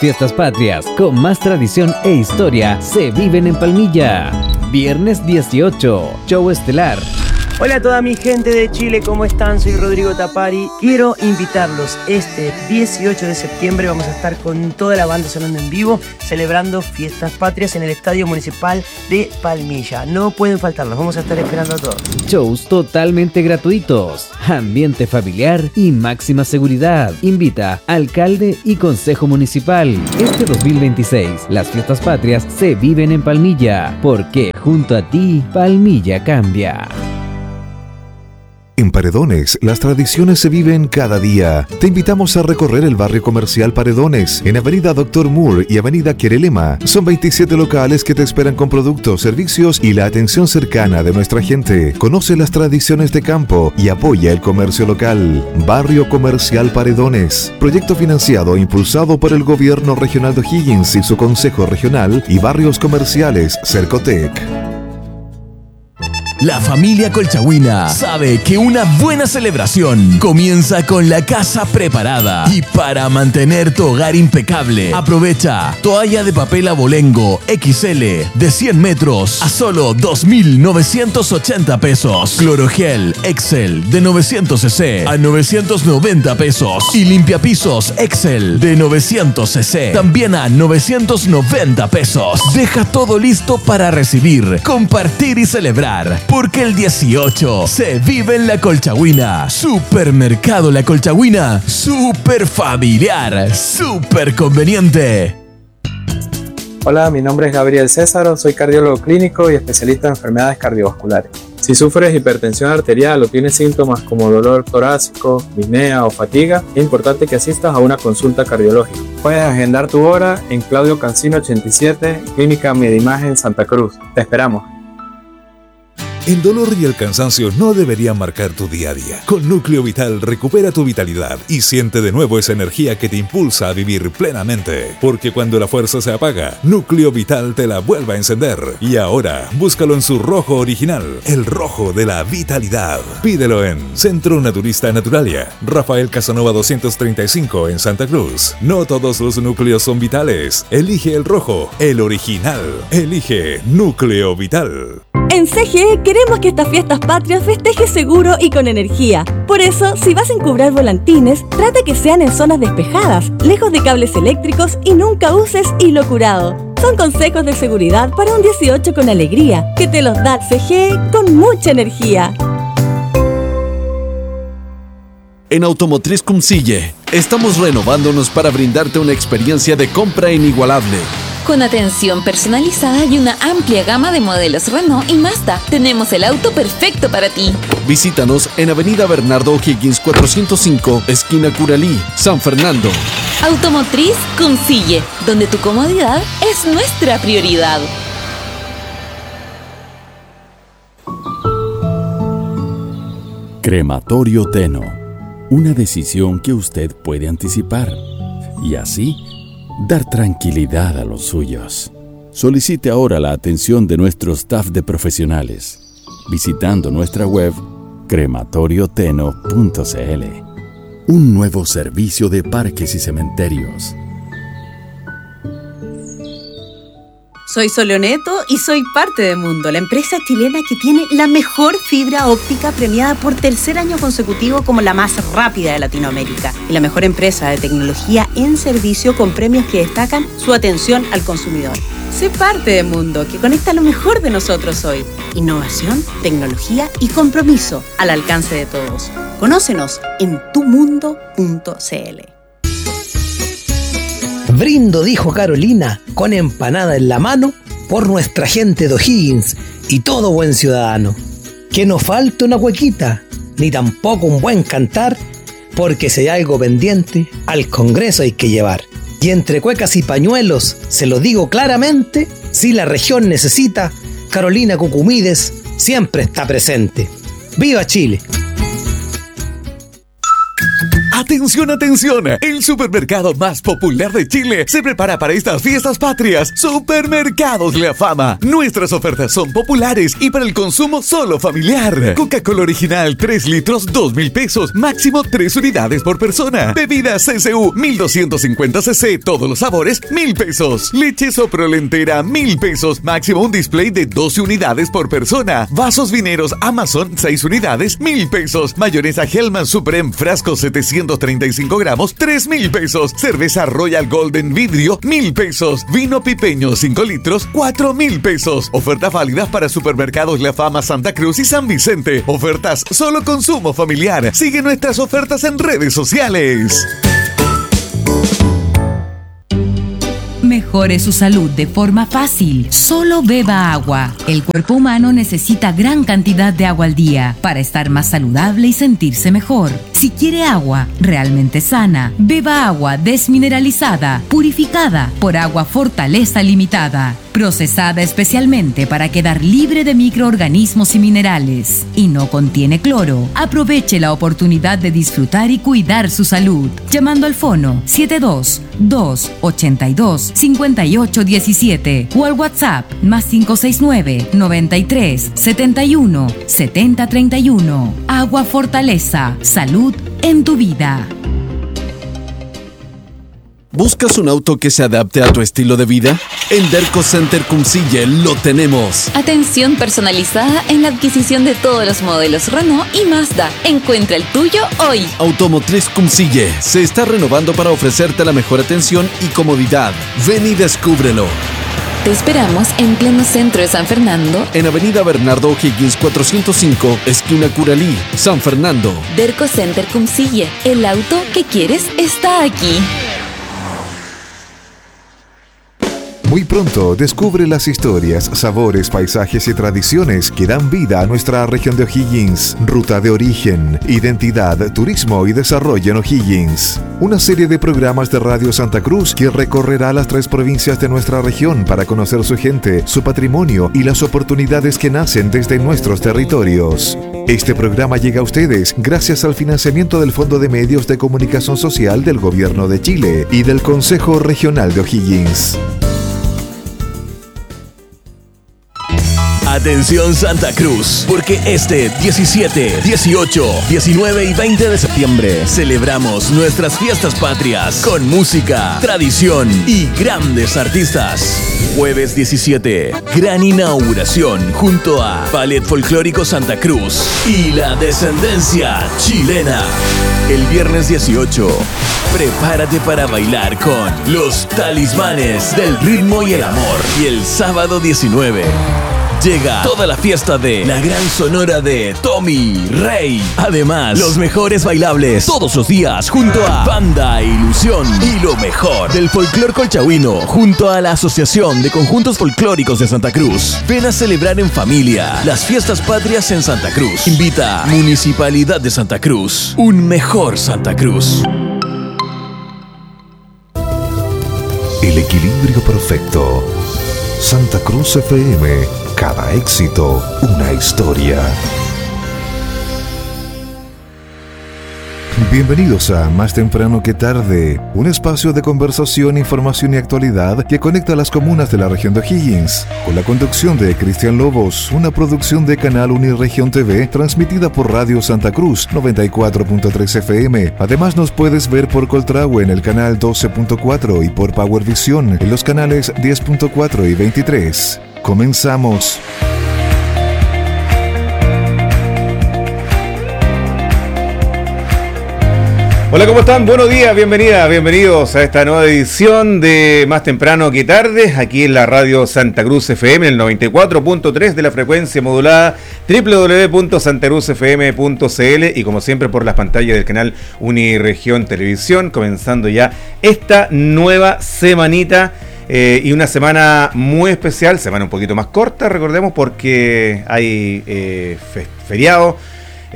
Fiestas Patrias con más tradición e historia se viven en Palmilla. Viernes 18, show estelar. Hola a toda mi gente de Chile, ¿cómo están? Soy Rodrigo Tapari. Quiero invitarlos este 18 de septiembre. Vamos a estar con toda la banda sonando en vivo, celebrando Fiestas Patrias en el Estadio Municipal de Palmilla. No pueden faltarlos, vamos a estar esperando a todos. Shows totalmente gratuitos, ambiente familiar y máxima seguridad. Invita alcalde y consejo municipal. Este 2026, las Fiestas Patrias se viven en Palmilla, porque junto a ti, Palmilla cambia. En Paredones, las tradiciones se viven cada día. Te invitamos a recorrer el barrio comercial Paredones, en Avenida Dr. Moore y Avenida Querelema. Son 27 locales que te esperan con productos, servicios y la atención cercana de nuestra gente. Conoce las tradiciones de campo y apoya el comercio local. Barrio Comercial Paredones. Proyecto financiado e impulsado por el Gobierno Regional de O'Higgins y su Consejo Regional y Barrios Comerciales Cercotec. La familia Colchagüina sabe que una buena celebración comienza con la casa preparada. Y para mantener tu hogar impecable, aprovecha toalla de papel abolengo XL de 100 metros a solo 2.980 pesos. Clorogel Excel de 900 cc a 990 pesos. Y limpiapisos Excel de 900 cc también a 990 pesos. Deja todo listo para recibir, compartir y celebrar. Porque el 18 se vive en La Colchagüina. Supermercado La Colchagüina. Super familiar. Super conveniente. Hola, mi nombre es Gabriel Césaro. Soy cardiólogo clínico y especialista en enfermedades cardiovasculares. Si sufres hipertensión arterial o tienes síntomas como dolor torácico, disnea o fatiga, es importante que asistas a una consulta cardiológica. Puedes agendar tu hora en Claudio Cancino 87, Clínica Medimagen Santa Cruz. Te esperamos. El dolor y el cansancio no deberían marcar tu día a día. Con Núcleo Vital recupera tu vitalidad y siente de nuevo esa energía que te impulsa a vivir plenamente. Porque cuando la fuerza se apaga, Núcleo Vital te la vuelve a encender. Y ahora, búscalo en su rojo original, el rojo de la vitalidad. Pídelo en Centro Naturista Naturalia, Rafael Casanova 235 en Santa Cruz. No todos los núcleos son vitales. Elige el rojo, el original. Elige Núcleo Vital. En CGE queremos que estas fiestas patrias festejes seguro y con energía. Por eso, si vas a encubrar volantines, trata que sean en zonas despejadas, lejos de cables eléctricos y nunca uses hilo curado. Son consejos de seguridad para un 18 con alegría, que te los da CGE con mucha energía. En Automotriz Cumcille, estamos renovándonos para brindarte una experiencia de compra inigualable. Con atención personalizada y una amplia gama de modelos Renault y Mazda, tenemos el auto perfecto para ti. Visítanos en Avenida Bernardo O'Higgins 405, esquina Curalí, San Fernando. Automotriz Cumcille, donde tu comodidad es nuestra prioridad. Crematorio Teno. Una decisión que usted puede anticipar y así dar tranquilidad a los suyos. Solicite ahora la atención de nuestro staff de profesionales visitando nuestra web crematorioteno.cl. Un nuevo servicio de parques y cementerios. Soy Soleoneto y soy parte de Mundo, la empresa chilena que tiene la mejor fibra óptica premiada por tercer año consecutivo como la más rápida de Latinoamérica y la mejor empresa de tecnología en servicio con premios que destacan su atención al consumidor. Sé parte de Mundo, que conecta lo mejor de nosotros hoy. Innovación, tecnología y compromiso al alcance de todos. Conócenos en tumundo.cl. Brindo, dijo Carolina, con empanada en la mano, por nuestra gente de O'Higgins y todo buen ciudadano. Que no falte una cuequita, ni tampoco un buen cantar, porque si hay algo pendiente, al Congreso hay que llevar. Y entre cuecas y pañuelos, se lo digo claramente, si la región necesita, Carolina Cucumides siempre está presente. ¡Viva Chile! ¡Atención, atención! El supermercado más popular de Chile se prepara para estas fiestas patrias. Supermercados La Fama. Nuestras ofertas son populares y para el consumo solo familiar. Coca-Cola original 3 litros, 2.000 pesos. Máximo 3 unidades por persona. Bebidas CCU 1250 cc. Todos los sabores, 1.000 pesos. Leche Soprole entera, 1.000 pesos. Máximo un display de 12 unidades por persona. Vasos vineros Amazon, 6 unidades, 1.000 pesos. Mayonesa Hellman Supreme frasco 735 gramos, 3.000 pesos. Cerveza Royal Golden vidrio, 1.000 pesos. Vino pipeño 5 litros, 4.000 pesos. Ofertas válidas para supermercados La Fama, Santa Cruz y San Vicente. Ofertas solo consumo familiar. Sigue nuestras ofertas en redes sociales. Mejore su salud de forma fácil. Solo beba agua. El cuerpo humano necesita gran cantidad de agua al día para estar más saludable y sentirse mejor. Si quiere agua realmente sana, beba agua desmineralizada, purificada por Agua Fortaleza Limitada, procesada especialmente para quedar libre de microorganismos y minerales, y no contiene cloro. Aproveche la oportunidad de disfrutar y cuidar su salud, llamando al fono 72-282-5817 o al WhatsApp +569 93 71 70 31. Agua Fortaleza, salud en tu vida. ¿Buscas un auto que se adapte a tu estilo de vida? En Derco Center Cumcille lo tenemos. Atención personalizada en la adquisición de todos los modelos Renault y Mazda. Encuentra el tuyo hoy. Automotriz Cumcille se está renovando para ofrecerte la mejor atención y comodidad. Ven y descúbrelo. Te esperamos en pleno centro de San Fernando, en Avenida Bernardo O'Higgins 405, esquina Curalí, San Fernando. Derco Center Cumcille. El auto que quieres está aquí. Muy pronto descubre las historias, sabores, paisajes y tradiciones que dan vida a nuestra región de O'Higgins. Ruta de origen, identidad, turismo y desarrollo en O'Higgins. Una serie de programas de Radio Santa Cruz que recorrerá las 3 provincias de nuestra región para conocer su gente, su patrimonio y las oportunidades que nacen desde nuestros territorios. Este programa llega a ustedes gracias al financiamiento del Fondo de Medios de Comunicación Social del Gobierno de Chile y del Consejo Regional de O'Higgins. Atención Santa Cruz, porque este 17, 18, 19 y 20 de septiembre celebramos nuestras fiestas patrias con música, tradición y grandes artistas. Jueves 17, gran inauguración junto a Ballet Folclórico Santa Cruz y la Descendencia Chilena. El viernes 18, prepárate para bailar con los Talismanes del Ritmo y el Amor. Y el sábado 19, llega toda la fiesta de la gran sonora de Tommy Rey. Además, los mejores bailables todos los días junto a Banda Ilusión y lo mejor del folclor colchagüino junto a la Asociación de Conjuntos Folclóricos de Santa Cruz. Ven a celebrar en familia las fiestas patrias en Santa Cruz. Invita Municipalidad de Santa Cruz. Un mejor Santa Cruz. El equilibrio perfecto. Santa Cruz FM. Cada éxito, una historia. Bienvenidos a Más Temprano que Tarde, un espacio de conversación, información y actualidad que conecta a las comunas de la región de O'Higgins, con la conducción de Cristian Lobos, una producción de Canal Uniregión TV, transmitida por Radio Santa Cruz 94.3 FM. Además nos puedes ver por Coltrahue en el canal 12.4 y por Power Vision en los canales 10.4 y 23. Comenzamos. Hola, ¿cómo están? Buenos días, bienvenidos a esta nueva edición de Más Temprano que Tarde, aquí en la radio Santa Cruz FM, en el 94.3 de la frecuencia modulada, www.santacruzfm.cl y como siempre por las pantallas del canal Uniregión Televisión, comenzando ya esta nueva semanita. Y una semana muy especial, semana un poquito más corta, recordemos, porque hay feriado.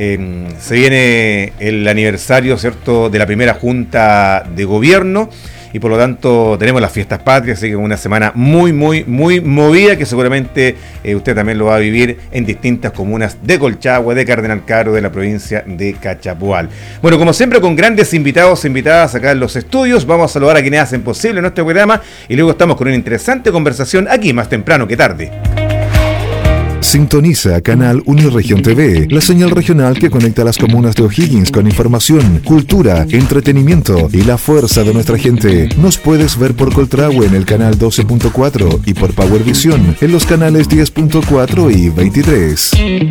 Se viene el aniversario, ¿cierto?, de la primera Junta de Gobierno. y por lo tanto tenemos las fiestas patrias, así que una semana muy movida que seguramente usted también lo va a vivir en distintas comunas de Colchagua, de Cardenal Caro, de la provincia de Cachapual. Bueno, como siempre, con grandes invitados e invitadas acá en los estudios, vamos a saludar a quienes hacen posible nuestro programa y luego estamos con una interesante conversación aquí más temprano que tarde. Sintoniza Canal Uniregión TV, la señal regional que conecta a las comunas de O'Higgins con información, cultura, entretenimiento y la fuerza de nuestra gente. Nos puedes ver por Coltrahue en el canal 12.4 y por Powervisión en los canales 10.4 y 23.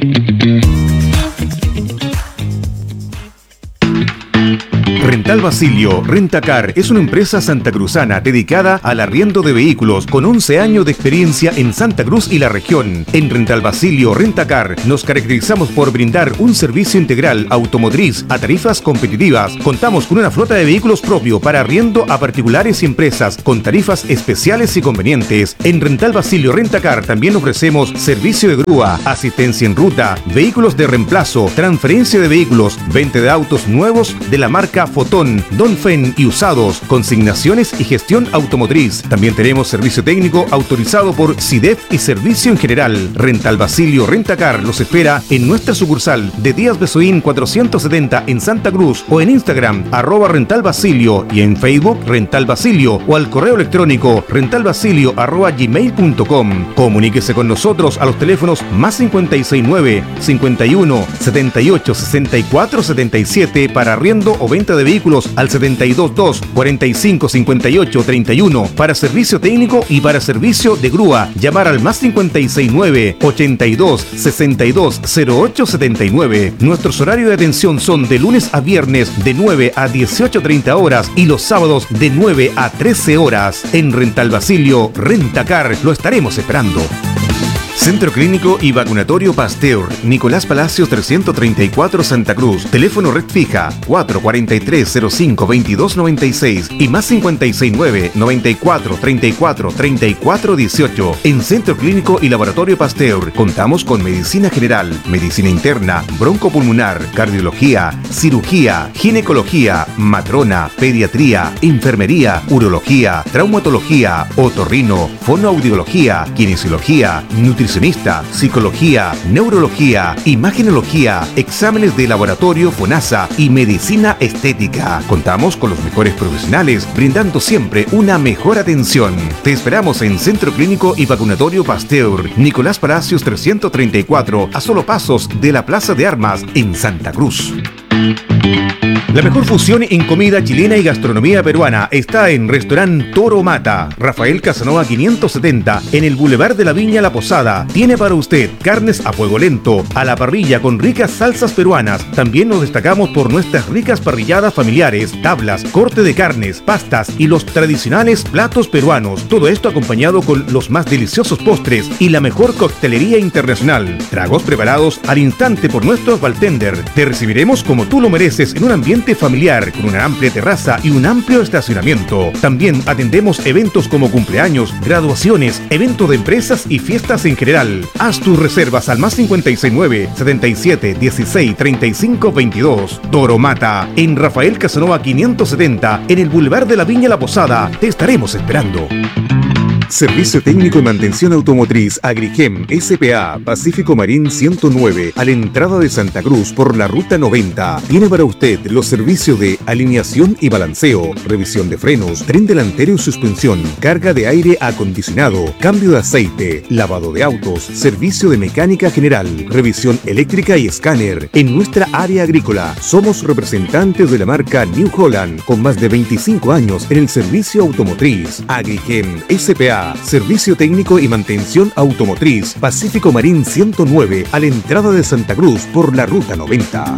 Rental Basilio Rentacar es una empresa santacruzana dedicada al arriendo de vehículos con 11 años de experiencia en Santa Cruz y la región. En Rental Basilio Rentacar nos caracterizamos por brindar un servicio integral automotriz a tarifas competitivas. Contamos con una flota de vehículos propio para arriendo a particulares y empresas con tarifas especiales y convenientes. En Rental Basilio Rentacar también ofrecemos servicio de grúa, asistencia en ruta, vehículos de reemplazo, transferencia de vehículos, venta de autos nuevos de la marca Fotón, Donfen y usados, consignaciones y gestión automotriz. También tenemos servicio técnico autorizado por SIDEF y servicio en general. Rental Basilio Rentacar los espera en nuestra sucursal de Díaz Besoín 470 en Santa Cruz o en Instagram @rentalbasilio y en Facebook Rental Basilio o al correo electrónico rentalbasilio@gmail.com. Comuníquese con nosotros a los teléfonos +569 51 78 64 77 para arriendo o venta de vehículos al 722 45 58 31 para servicio técnico y para servicio de grúa. Llamar al +569 82 62 08 79. Nuestros horarios de atención son de lunes a viernes de 9 a 18:30 horas y los sábados de 9 a 13 horas. En Rental Basilio Rentacar lo estaremos esperando. Centro Clínico y Vacunatorio Pasteur, Nicolás Palacios 334 Santa Cruz, teléfono red fija 443-05-2296 y +569 94 34 34 18. En Centro Clínico y Laboratorio Pasteur contamos con medicina general, medicina interna, broncopulmonar, cardiología, cirugía, ginecología, matrona, pediatría, enfermería, urología, traumatología, otorrino, fonoaudiología, kinesiología, nutricionista, psicología, neurología, imagenología, exámenes de laboratorio FONASA y medicina estética. Contamos con los mejores profesionales, brindando siempre una mejor atención. Te esperamos en Centro Clínico y Vacunatorio Pasteur, Nicolás Palacios 334, a solo pasos de la Plaza de Armas en Santa Cruz. La mejor fusión en comida chilena y gastronomía peruana está en Restaurant Toro Mata, Rafael Casanova 570, en el Boulevard de la Viña La Posada. Tiene para usted carnes a fuego lento, a la parrilla con ricas salsas peruanas. También nos destacamos por nuestras ricas parrilladas familiares, tablas, corte de carnes, pastas y los tradicionales platos peruanos. Todo esto acompañado con los más deliciosos postres y la mejor coctelería internacional. Tragos preparados al instante por nuestros bartender. Te recibiremos como tú lo mereces en un ambiente familiar con una amplia terraza y un amplio estacionamiento. También atendemos eventos como cumpleaños, graduaciones, eventos de empresas y fiestas en general. Haz tus reservas al +569 77 16 35 22. Toro Mata, en Rafael Casanova 570, en el Boulevard de la Viña La Posada. Te estaremos esperando. Servicio técnico y mantención automotriz Agrigem S.p.A. Pacífico Marín 109, a la entrada de Santa Cruz por la ruta 90. Tiene para usted los servicios de alineación y balanceo, revisión de frenos, tren delantero y suspensión, carga de aire acondicionado, cambio de aceite, lavado de autos, servicio de mecánica general, revisión eléctrica y escáner. En nuestra área agrícola somos representantes de la marca New Holland con más de 25 años en el servicio automotriz. Agrigem S.p.A. Servicio técnico y mantención automotriz Pacífico Marín 109, a la entrada de Santa Cruz por la ruta 90.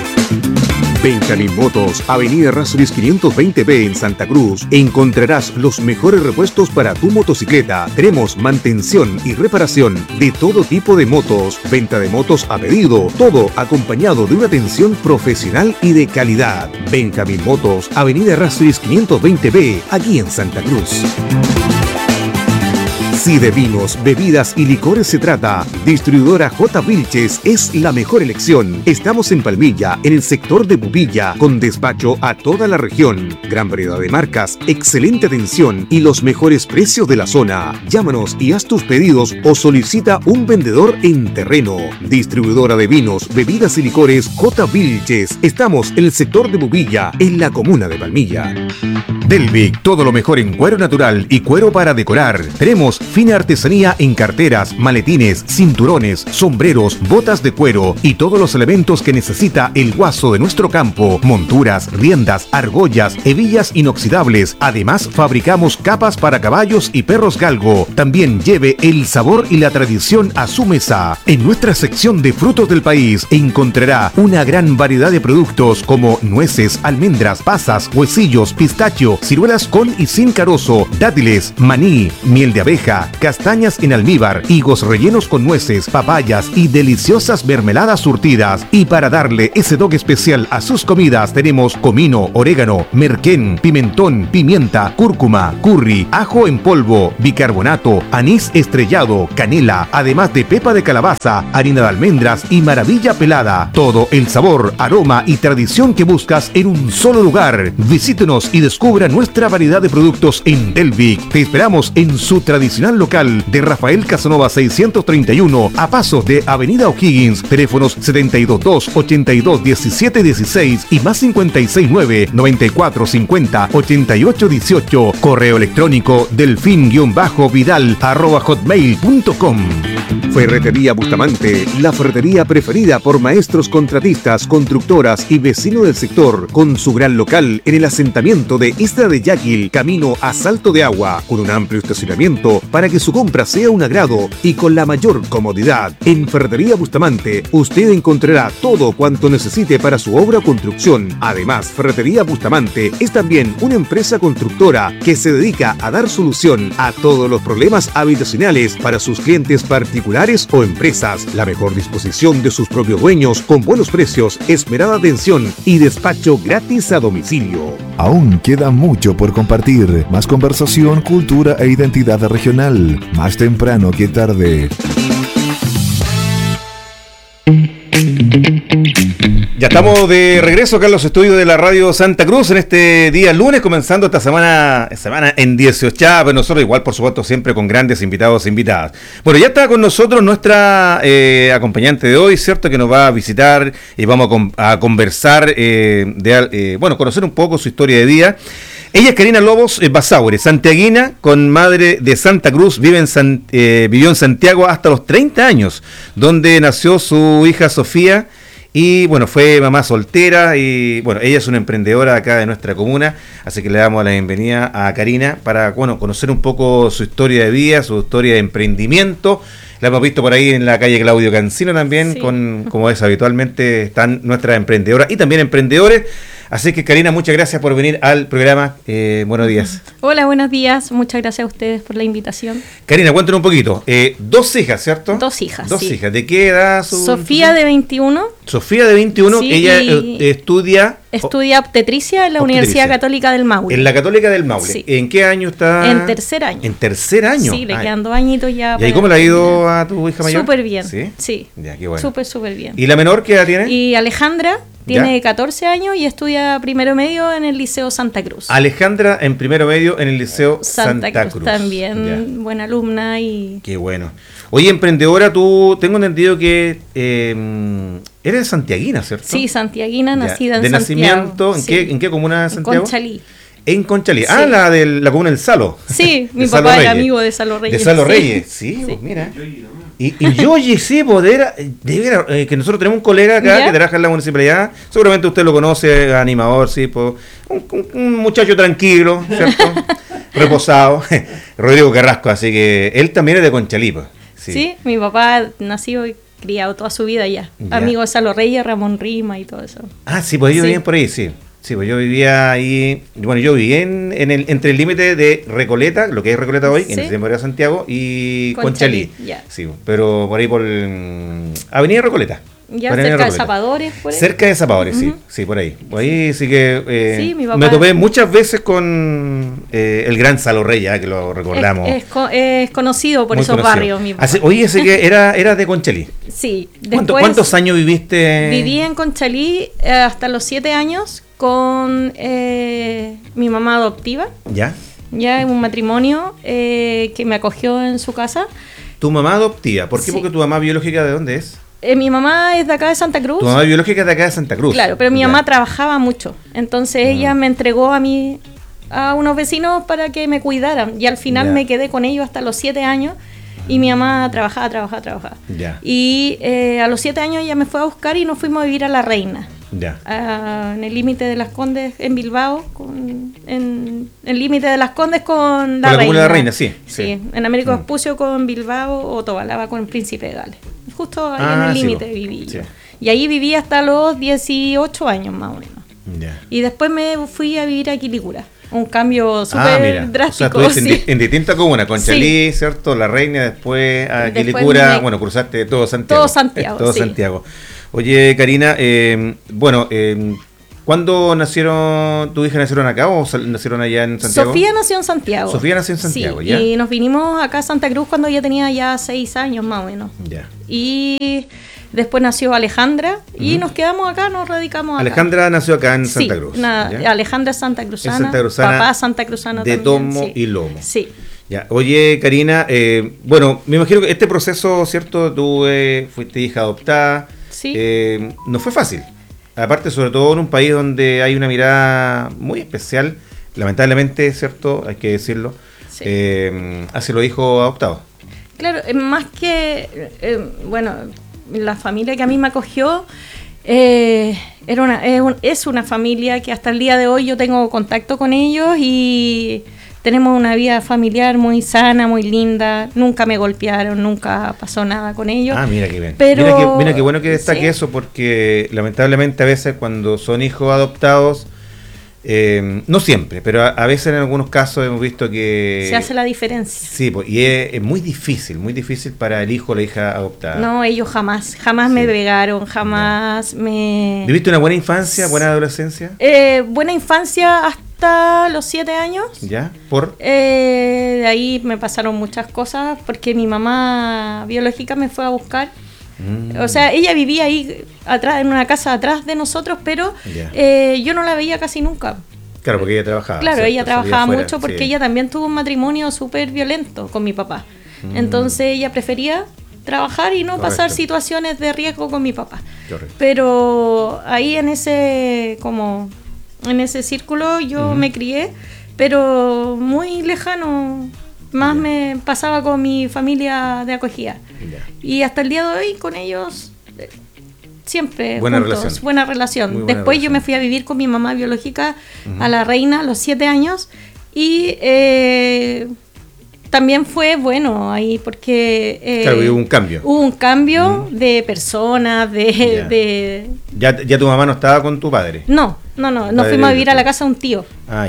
Benjamin Motos, Avenida Errázuriz 520B en Santa Cruz. Encontrarás los mejores repuestos para tu motocicleta. Tenemos mantención y reparación de todo tipo de motos, venta de motos a pedido, todo acompañado de una atención profesional y de calidad. Benjamin Motos, Avenida Errázuriz 520B, aquí en Santa Cruz. Si de vinos, bebidas y licores se trata, distribuidora J. Vilches es la mejor elección. Estamos en Palmilla, en el sector de Bubilla, con despacho a toda la región. Gran variedad de marcas, excelente atención y los mejores precios de la zona. Llámanos y haz tus pedidos o solicita un vendedor en terreno. Distribuidora de vinos, bebidas y licores J. Vilches. Estamos en el sector de Bubilla, en la comuna de Palmilla. Delvic, todo lo mejor en cuero natural y cuero para decorar. Tenemos fina artesanía en carteras, maletines, cinturones, sombreros, botas de cuero y todos los elementos que necesita el guaso de nuestro campo. Monturas, riendas, argollas, hebillas inoxidables. Además, fabricamos capas para caballos y perros galgo. También lleve el sabor y la tradición a su mesa. En nuestra sección de frutos del país encontrará una gran variedad de productos como nueces, almendras, pasas, huesillos, pistacho, ciruelas con y sin carozo, dátiles, maní, miel de abeja, castañas en almíbar, higos rellenos con nueces, papayas y deliciosas mermeladas surtidas. Y para darle ese toque especial a sus comidas tenemos comino, orégano, merquén, pimentón, pimienta, cúrcuma, curry, ajo en polvo, bicarbonato, anís estrellado, canela, además de pepa de calabaza, harina de almendras y maravilla pelada. Todo el sabor, aroma y tradición que buscas en un solo lugar. Visítenos y descubra nuestra variedad de productos en Delvic. Te esperamos en su tradicional local de Rafael Casanova 631, a pasos de Avenida O'Higgins. Teléfonos 722-82-1716 y más 569-9450-8818. Correo electrónico delfin-vidal@hotmail.com. Ferretería Bustamante, la ferretería preferida por maestros contratistas, constructoras y vecinos del sector, con su gran local en el asentamiento de Isla de Yaquil, camino a Salto de Agua, con un amplio estacionamiento para que su compra sea un agrado y con la mayor comodidad. En Ferretería Bustamante, usted encontrará todo cuanto necesite para su obra o construcción. Además, Ferretería Bustamante es también una empresa constructora que se dedica a dar solución a todos los problemas habitacionales para sus clientes particulares o empresas. La mejor disposición de sus propios dueños con buenos precios, esmerada atención y despacho gratis a domicilio. Aún queda mucho por compartir. Más conversación, cultura e identidad regional. Más temprano que tarde. Ya estamos de regreso acá en los estudios de la Radio Santa Cruz en este día lunes, comenzando esta semana en 18, pero nosotros igual, por supuesto, siempre con grandes invitados e invitadas. Bueno, ya está con nosotros nuestra acompañante de hoy, ¿cierto? Que nos va a visitar y vamos a conversar, conocer un poco su historia de vida. Ella es Karina Lobos Basaure, santiaguina, con madre de Santa Cruz, vivió en Santiago hasta los 30 años, donde nació su hija Sofía. Y bueno, fue mamá soltera y bueno, ella es una emprendedora acá de nuestra comuna, así que le damos la bienvenida a Karina para, conocer un poco su historia de vida, su historia de emprendimiento. La hemos visto por ahí en la calle Claudio Cancino también, sí. Como es habitualmente, están nuestras emprendedoras y también emprendedores. Así que Karina, muchas gracias por venir al programa. Buenos días. Hola, buenos días. Muchas gracias a ustedes por la invitación. Karina, cuéntanos un poquito. 2 hijas, ¿cierto? 2 hijas, Dos hijas. ¿De qué edad? Sofía de 21. Sofía de 21, sí, ella estudia obstetricia en la Universidad Católica del Maule. En la Católica del Maule. Sí. ¿En qué año está? En tercer año. ¿En tercer año? Sí, le quedan 2 añitos ya. ¿Y cómo le ha ido a tu hija mayor? Súper bien. Sí. Ya, qué bueno. Súper bien. ¿Y la menor qué edad tiene? Y Alejandra tiene 14 años y estudia primero medio en el Liceo Santa Cruz. Alejandra en primero medio en el Liceo Santa Cruz. También buena alumna y... Qué bueno. Oye, emprendedora, tú tengo entendido que eres santiaguina, ¿cierto? Sí, santiaguina, nacida en Santiago. ¿De Santiago? nacimiento? ¿En qué comuna de Santiago? Conchalí. En Conchalí. Sí. La de la comuna del Salo. Sí, mi papá era amigo de Salo Reyes. De Salo Reyes, sí. Pues mira. Y Yoyi, sí, que nosotros tenemos un colega acá que trabaja en la municipalidad, seguramente usted lo conoce, animador, sí, pues, un muchacho tranquilo, ¿cierto? Reposado, Rodrigo Carrasco, así que él también es de Conchalí. Sí, mi papá nació y criado toda su vida allá. Amigo de Salo Reyes, Ramón Rima y todo eso. Ah, sí, pues ellos vivían por ahí, sí. Sí, pues yo vivía ahí, yo vivía entre el límite de Recoleta, lo que es Recoleta hoy, en el tiempo era Santiago, y Conchalí. Yeah. Sí, pero por ahí por Avenida Recoleta. Ya cerca de Zapadores, por ahí. Cerca de Zapadores, sí, por ahí. Ahí sí que sí, mi papá, me topé muchas veces con el gran Salo Reyes, que lo recordamos. Es conocido por esos barrios, mi papá. Oye, ese que era de Conchalí. Sí. ¿Cuántos años viviste? Viví en Conchalí hasta los 7 años con mi mamá adoptiva. ¿Ya? Ya en un matrimonio que me acogió en su casa. ¿Tu mamá adoptiva? ¿Por qué? Sí. Porque tu mamá biológica, ¿de dónde es? Mi mamá es de acá de Santa Cruz. Tu mamá biológica es de acá de Santa Cruz. Claro, pero mi mamá trabajaba mucho. Entonces ella me entregó a unos vecinos para que me cuidaran. Y al final me quedé con ellos hasta los 7 años. Y mi mamá trabajaba. Ya. Y a los 7 años ella me fue a buscar y nos fuimos a vivir a La Reina. Ya. En el límite de Las Condes, en Bilbao, en el límite de Las Condes con La Reina. La comuna de La Reina, sí. Sí, en Américo Vespucio con Bilbao o Tobalaba con el Príncipe de Gales. Justo ahí en el límite viví yo. Y ahí viví hasta los 18 años más o menos. Ya. Y después me fui a vivir a Quilicura. Un cambio súper drástico. O sea, en distintas comunas, Conchalí, ¿cierto? La Reina, después a Quilicura, cruzaste todo Santiago. Todo Santiago. Oye, Karina, ¿cuándo nacieron, tu hija nacieron acá o nacieron allá en Santiago? Sofía nació en Santiago. Sí, ¿ya? Y nos vinimos acá a Santa Cruz cuando ella tenía ya 6 años más o menos. Ya. Y después nació Alejandra y nos quedamos acá, nos radicamos acá. Alejandra nació acá en Santa Cruz. Alejandra es santacruzana, papá santacruzano de también. tomo y lomo. Sí. Ya. Oye, Karina, me imagino que este proceso, ¿cierto? Tú fuiste hija adoptada. Sí. No fue fácil. Aparte, sobre todo en un país donde hay una mirada muy especial, lamentablemente, ¿cierto? Hay que decirlo, hacia los hijos adoptados. Claro, más que, la familia que a mí me acogió es una familia que hasta el día de hoy yo tengo contacto con ellos y tenemos una vida familiar muy sana, muy linda. Nunca me golpearon, nunca pasó nada con ellos. Ah, mira qué bien. Pero, mira qué bueno que destaque eso, porque lamentablemente a veces cuando son hijos adoptados, no siempre, pero a veces en algunos casos hemos visto que... se hace la diferencia. Sí, y es muy difícil para el hijo o la hija adoptada. No, ellos jamás me pegaron, jamás me... ¿Viviste una buena infancia, buena adolescencia? Buena infancia hasta los 7 años. ¿Ya? ¿Por? De ahí me pasaron muchas cosas porque mi mamá biológica me fue a buscar. O sea, ella vivía ahí atrás, en una casa atrás de nosotros, pero yo no la veía casi nunca. Claro, porque ella trabajaba. Claro, ella trabajaba mucho porque ella también tuvo un matrimonio súper violento con mi papá. Entonces ella prefería trabajar y no pasar situaciones de riesgo con mi papá. Correcto. Pero ahí en ese círculo yo me crié, pero muy lejano. Más me pasaba con mi familia de acogida. Y hasta el día de hoy con ellos siempre buena juntos, relación. Buena relación. Buena Después relación. yo me fui a vivir con mi mamá biológica a La Reina a los 7 años y también fue bueno ahí porque... claro, hubo un cambio. Hubo un cambio de personas, ¿Ya tu mamá no estaba con tu padre? No, nos fuimos a vivir a la casa de un tío,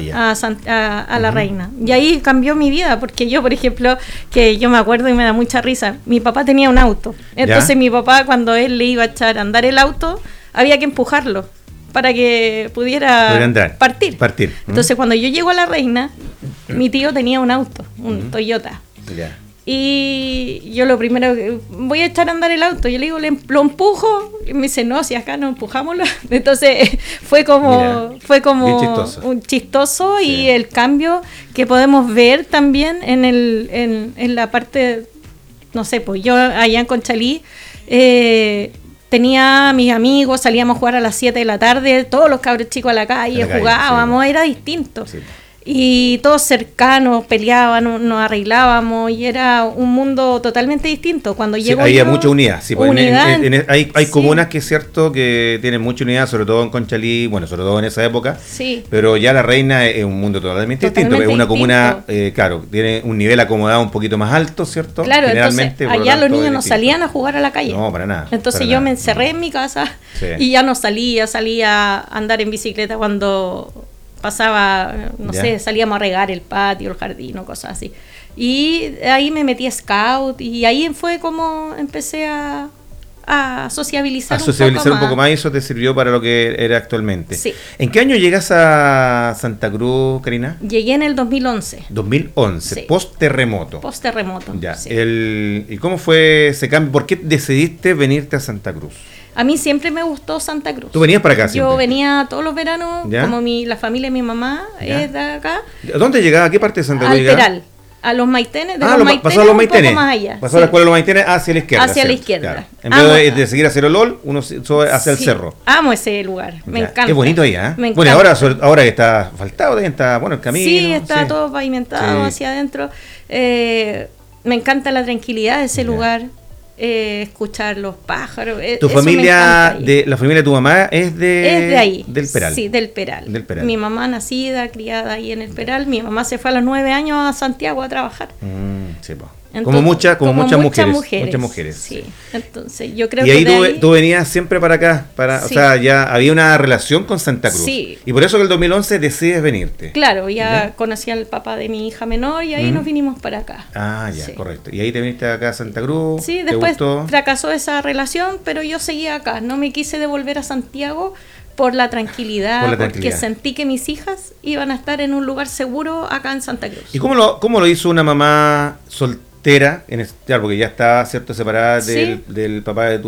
a La Reina. Y ahí cambió mi vida, porque yo, por ejemplo, que yo me acuerdo y me da mucha risa, mi papá tenía un auto. Entonces mi papá, cuando él le iba a echar a andar el auto, había que empujarlo para que pudiera partir. Entonces cuando yo llego a La Reina, mi tío tenía un auto, un Toyota. Y yo lo primero, voy a echar a andar el auto, yo le digo, lo empujo, y me dice, no, si acá no empujámoslo. Entonces fue como un chistoso y el cambio que podemos ver también en la parte, no sé, pues yo allá en Conchalí tenía a mis amigos, salíamos a jugar a las 7 de la tarde, todos los cabros chicos a la calle, jugábamos, era distinto. Sí. Y todos cercanos, peleábamos, nos arreglábamos y era un mundo totalmente distinto. Cuando llegó había mucha unidad. Sí, unidad hay comunas que es cierto que tienen mucha unidad, sobre todo en Conchalí, sobre todo en esa época. Sí. Pero ya La Reina es un mundo totalmente distinto. Es una comuna, claro, tiene un nivel acomodado un poquito más alto, ¿cierto? Claro, generalmente, entonces allá los niños no salían a jugar a la calle. No, para nada. Entonces yo me encerré en mi casa y ya no salía a andar en bicicleta cuando... pasaba, no sé, salíamos a regar el patio, el jardín o cosas así. Y ahí me metí a scout y ahí fue como empecé a a sociabilizar, un poco más y eso te sirvió para lo que era actualmente. Sí. ¿En qué año llegas a Santa Cruz, Karina? Llegué en el 2011. 2011, sí. Post-terremoto. Post-terremoto, ya. Sí. ¿Y cómo fue ese cambio? ¿Por qué decidiste venirte a Santa Cruz? A mí siempre me gustó Santa Cruz. ¿Tú venías para acá siempre? Yo venía todos los veranos, ¿Ya? como la familia de mi mamá es de acá. ¿Dónde llegaba? ¿A qué parte de Santa Cruz llegaba? Al Peral. A los Maitenes, pasó a los Maitenes, un poco más allá. Pasó a la escuela de los Maitenes hacia la izquierda. Hacia la izquierda. Claro. En vez de seguir hacia el Olol, uno sube hacia el cerro. Amo ese lugar, me encanta. Qué bonito ahí, ¿eh? Me bueno, ahora que está asfaltado, está bueno el camino. Sí, está todo pavimentado hacia adentro. Me encanta la tranquilidad de ese lugar. Escuchar los pájaros. ¿Tu familia, la familia de tu mamá es de ahí? Del Peral. Sí, del Peral. Mi mamá nacida, criada ahí en el Peral. Mi mamá se fue a los 9 años a Santiago a trabajar. Sí, pues. Entonces, como muchas mujeres. Muchas mujeres. Sí. Entonces, yo creo y ahí tú venías siempre para acá, o sea, ya había una relación con Santa Cruz. Sí. Y por eso que el 2011 decides venirte. Claro, ya conocí al papá de mi hija menor y ahí nos vinimos para acá. Ah, ya, correcto. Y ahí te viniste acá a Santa Cruz. Sí, después fracasó esa relación, pero yo seguía acá. No me quise devolver a Santiago por la tranquilidad, porque sentí que mis hijas iban a estar en un lugar seguro acá en Santa Cruz. ¿Y cómo lo hizo una mamá soltera, porque ya estaba, ¿cierto?, separada del papá de tu